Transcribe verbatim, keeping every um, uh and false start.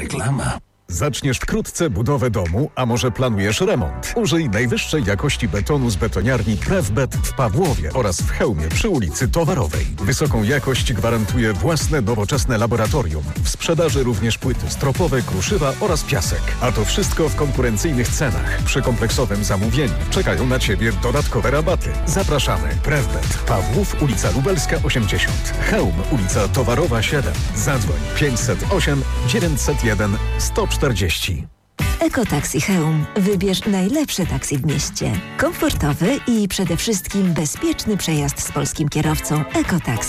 reklama. Zaczniesz wkrótce budowę domu, a może planujesz remont? Użyj najwyższej jakości betonu z betoniarni Prefbet w Pawłowie oraz w Chełmie przy ulicy Towarowej. Wysoką jakość gwarantuje własne nowoczesne laboratorium. W sprzedaży również płyty stropowe, kruszywa oraz piasek. A to wszystko w konkurencyjnych cenach. Przy kompleksowym zamówieniu czekają na Ciebie dodatkowe rabaty. Zapraszamy. Prefbet. Pawłów, ulica Lubelska osiemdziesiąt. Chełm, ulica Towarowa siedem. Zadzwoń pięćset osiem dziewięćset jeden sto czterdzieści. Ekotaksi Chełm. Wybierz najlepsze taksi w mieście. Komfortowy i przede wszystkim bezpieczny przejazd z polskim kierowcą. Ekotaksi.